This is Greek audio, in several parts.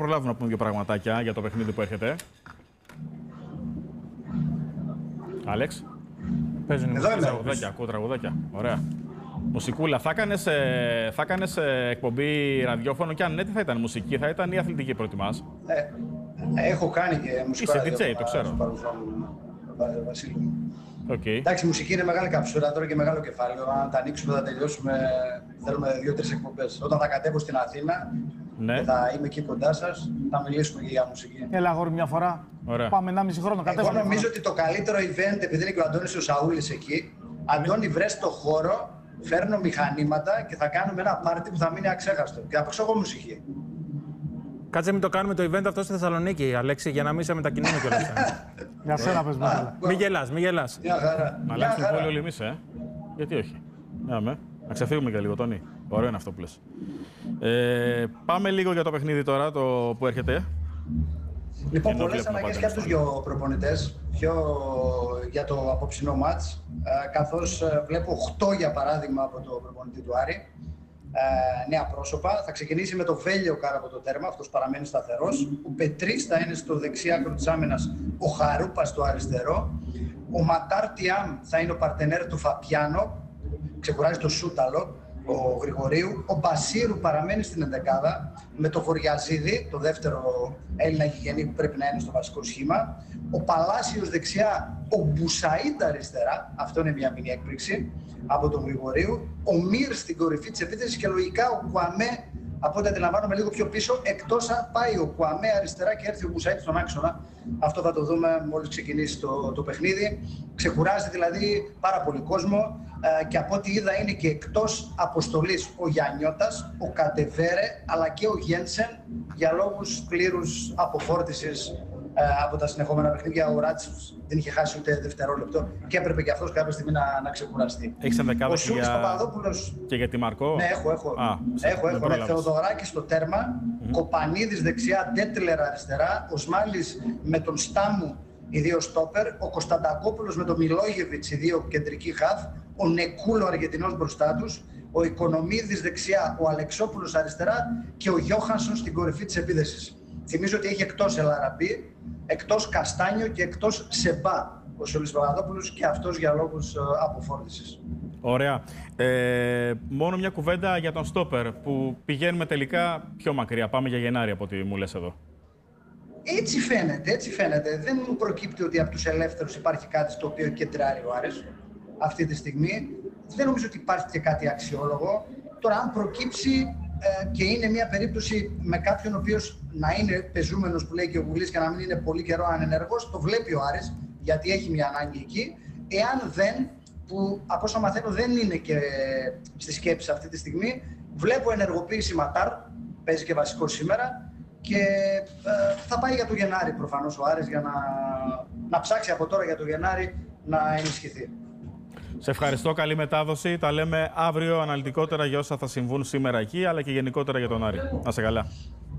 προλάβουμε να πούμε δύο πραγματάκια για το παιχνίδι που έρχεται. Άλεξ. Παίζουν τραγουδάκια, ακούω τραγουδάκια. Ωραία. Μουσικούλα. Θα κάνεις εκπομπή ραδιόφωνο και αν ναι, τι θα ήταν, μουσική, θα ήταν ή αθλητική, προτιμάς? Έχω κάνει και μουσικό ραδιόφωνο. Είσαι DJ, το ξέρω. Βασίλη. Okay. Εντάξει, η μουσική είναι μεγάλη καψούρα τώρα και μεγάλο κεφάλαιο. Αν τα ανοίξουμε, θα τελειώσουμε. Θέλουμε 2-3 εκπομπές. Όταν θα κατέβω στην Αθήνα, ναι, θα είμαι εκεί κοντά σας, θα μιλήσουμε και για μουσική. Έλα, αγόρι, μια φορά. Ωραία. Πάμε 1,5 χρόνο. Εγώ νομίζω ότι το καλύτερο event, επειδή είναι και ο Αντώνης ο Σαούλης εκεί, Αντώνη, βρες το χώρο, φέρνω μηχανήματα και θα κάνουμε ένα πάρτι που θα μείνει αξέχαστο. Και θα παίξω εγώ μουσική. Κάτσε μην το κάνουμε το event αυτό στη Θεσσαλονίκη, Αλέξη, για να μην σε μετακινούμε κιόλας. Για σένα πες μάλλον. Μην γελάς. Μια χαρά. Να αλλάξουμε πόλη όλοι εμείς, γιατί όχι. Να ξεφύγουμε και λίγο, Τόνι. Ωραίο είναι αυτό που λες. Πάμε λίγο για το παιχνίδι τώρα, το που έρχεται. Λοιπόν, πολλές αναγκές και από τους δυο προπονητές για το απόψινό μάτς, καθώς βλέπω 8 για παράδειγμα από το προπονητή του Άρη, νέα πρόσωπα. Θα ξεκινήσει με το Βέλιο κάτω από το τέρμα, αυτός παραμένει σταθερός. Ο Πετρής θα είναι στο δεξί άκρο της άμυνας, ο Χαρούπας στο αριστερό. Ο Ματάρ Τιάμ θα είναι ο παρτενέρ του Φαπιάνο, ξεκουράζει το Σούταλο, ο Γρηγορίου. Ο Μπασίρου παραμένει στην ενδεκάδα με το Βοριαζίδη, το δεύτερο Έλληνα γηγενή που πρέπει να είναι στο βασικό σχήμα. Ο Παλάσιος δεξιά, ο Μπουσαΐντ αριστερά, αυτό είναι μια μινι έκπληξη από τον Γρηγορίου. Ο Μύρ στην κορυφή της επίθεσης και λογικά ο Κουαμέ, από ό,τι αντιλαμβάνομαι, λίγο πιο πίσω, εκτός αν πάει ο Κουαμέ αριστερά και έρθει ο Μπουσαΐντ στον άξονα. Αυτό θα το δούμε μόλις ξεκινήσει το παιχνίδι. Ξεκουράζει δηλαδή πάρα πολύ κόσμο. Και από ό,τι είδα είναι και εκτός αποστολής ο Γιαννιώτας, ο Κατεβέρε αλλά και ο Γένσεν για λόγους πλήρους αποφόρτισης από τα συνεχόμενα παιχνίδια. Ο Ράτσος δεν είχε χάσει ούτε δευτερόλεπτο και έπρεπε και αυτός κάποια στιγμή να ξεκουραστεί. Έχεις ενδεκάδα ο Σούλης Παπαδόπουλος... Και για τη Μαρκό. Ναι, έχω. Θεοδωράκη στο τέρμα, Κοπανίδης δεξιά, Ντέτλερ αριστερά, ο Σμάλης με τον Στάμου, οι δύο στόπερ, ο Κωνσταντακόπουλος με τον Μιλόγεβιτς, οι δύο κεντρικοί χαφ, ο Νεκούλο Αργεντινός μπροστά τους, ο Οικονομίδης δεξιά, ο Αλεξόπουλος αριστερά και ο Γιώχανσον στην κορυφή της επίδεσης. Θυμίζω ότι έχει εκτός Ελαραμπή, εκτός Καστάνιο και εκτός Σεμπά ο Σούλης Παπαδόπουλος και αυτός για λόγους αποφόρτισης. Ωραία. Μόνο μια κουβέντα για τον στόπερ που πηγαίνουμε τελικά πιο μακριά. Πάμε για Γενάρη από ό,τι μου λες εδώ. Έτσι φαίνεται. Δεν μου προκύπτει ότι από τους ελεύθερους υπάρχει κάτι στο οποίο κεντράρει ο Άρης αυτή τη στιγμή. Δεν νομίζω ότι υπάρχει και κάτι αξιόλογο. Τώρα, αν προκύψει και είναι μια περίπτωση με κάποιον ο οποίος να είναι πεζούμενος που λέει και ο Γουλής και να μην είναι πολύ καιρό ανενεργός, το βλέπει ο Άρης γιατί έχει μια ανάγκη εκεί. Εάν δεν, που από όσο μαθαίνω δεν είναι και στη σκέψη αυτή τη στιγμή, βλέπω ενεργοποίηση Ματάρ, παίζει και βασικό σήμερα. Και θα πάει για το Γενάρη προφανώς ο Άρης για να ψάξει από τώρα για το Γενάρη να ενισχυθεί. Σε ευχαριστώ, καλή μετάδοση. Τα λέμε αύριο αναλυτικότερα για όσα θα συμβούν σήμερα εκεί, αλλά και γενικότερα για τον Άρη. Να σε καλά.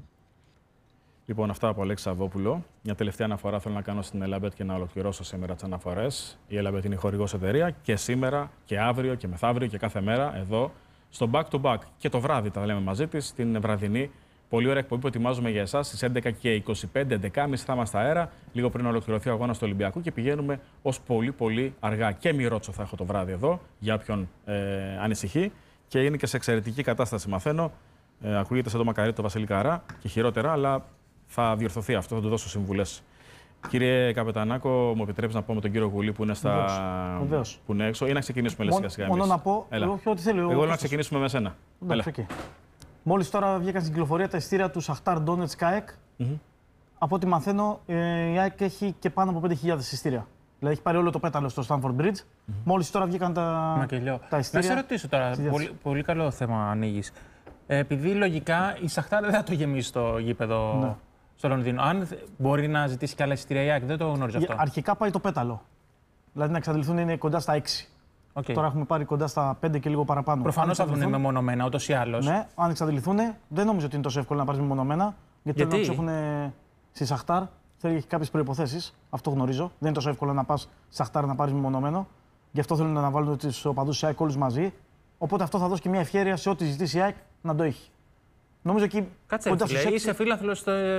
Λοιπόν, αυτά από Αλέξη Σαββόπουλο. Μια τελευταία αναφορά θέλω να κάνω στην Ελαμπέτ και να ολοκληρώσω σήμερα τις αναφορές. Η Ελαμπέτ είναι χορηγός εταιρεία και σήμερα και αύριο και μεθαύριο και κάθε μέρα εδώ στο Back to Back. Και το βράδυ τα λέμε μαζί της, την βραδινή. Πολύ ωραία εκπομπή που ετοιμάζουμε για εσάς στις 11 και 25, 11.30 θα είμαστε αέρα, λίγο πριν ολοκληρωθεί ο αγώνας του Ολυμπιακού και πηγαίνουμε ως πολύ αργά. Και Μιρότσο θα έχω το βράδυ εδώ, για όποιον ανησυχεί. Και είναι και σε εξαιρετική κατάσταση, μαθαίνω. Ακούγεται σαν το μακαρί το Βασίλη Καρά και χειρότερα, αλλά θα διορθωθεί αυτό, θα του δώσω συμβουλές. Κύριε Καπετανάκο, μου επιτρέψει να πω με τον κύριο Γουλή που είναι, που είναι έξω ή να ξεκινήσουμε σιγά-σιγά? Μόνο να πω, ό,τι θέλει. Εγώ να ξεκινήσουμε με σένα. Μόλις τώρα βγήκαν στην κυκλοφορία τα ειστήρια του Σαχτάρ Ντόνετσκ ΑΕΚ. Από ό,τι μαθαίνω, η ΑΕΚ έχει και πάνω από 5.000 ειστήρια. Δηλαδή έχει πάρει όλο το πέταλο στο Stanford Bridge. Μόλις τώρα βγήκαν τα ειστήρια. Να σε ρωτήσω τώρα, πολύ καλό θέμα ανοίγεις. Επειδή λογικά η Σαχτάρ δεν θα το γεμίσει το γήπεδο στο Λονδίνο. Αν μπορεί να ζητήσει και άλλα ειστήρια η ΑΕΚ, δεν το γνωρίζω αυτό. Αρχικά πάει το πέταλο. Δηλαδή να εξαντληθούν είναι κοντά στα 6. Okay. Τώρα έχουμε πάρει κοντά στα 5 και λίγο παραπάνω. Προφανώς θα βγουν μεμονωμένα, ούτως ή άλλως. Ναι, αν εξαντληθούν, δεν νομίζω ότι είναι τόσο εύκολο να πάρεις μεμονωμένα. Γιατί να τους έχουν στη Σαχτάρ, έχει κάποιες προϋποθέσεις. Αυτό γνωρίζω. Δεν είναι τόσο εύκολο να πας στη Σαχτάρ να πάρεις μεμονωμένο. Γι' αυτό θέλουν να βάλουν τους οπαδούς της ΑΕΚ όλους μαζί. Οπότε αυτό θα δώσει και μια ευκαιρία σε ό,τι ζητήσει η ΑΕΚ να το έχει. Νομίζω εκεί. Κάτσε, είσαι φίλαθλος